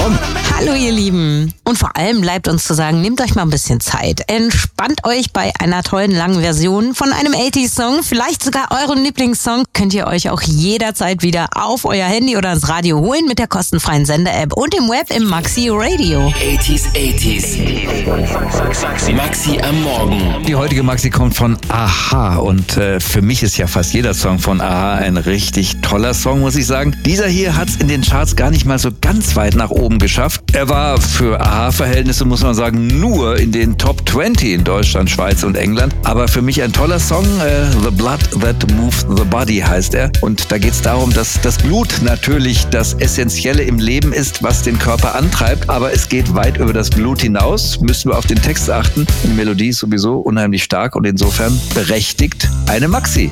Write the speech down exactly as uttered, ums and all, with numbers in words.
willkommen. Hallo ihr Lieben. Und vor allem bleibt uns zu sagen, nehmt euch mal ein bisschen Zeit. Entspannt euch bei einer tollen langen Version von einem achtziger-Song. Vielleicht sogar euren Lieblingssong. Könnt ihr euch auch jederzeit wieder auf euer Handy oder ins Radio holen mit der kostenfreien Sender-App und im Web im Maxi Radio. achtziger, Maxi am Morgen. Die heutige Maxi kommt von a-ha und äh, für mich ist ja fast jeder Song von a-ha ein richtig toller Song, muss ich sagen. Dieser hier hat es in den Charts gar nicht mal so ganz weit nach oben geschafft. Er war für a-ha-Verhältnisse, muss man sagen, nur in den Top zwanzig in Deutschland, Schweiz und England. Aber für mich ein toller Song, äh, The Blood That Moves the Body heißt er. Und da geht es darum, dass das Blut natürlich das Essentielle im Leben ist, was den Körper antreibt. Aber es geht weit über das Blut hinaus. Müssen wir auf den Text achten. Die Melodie ist sowieso unheimlich stark und insofern berechtigt eine Maxi.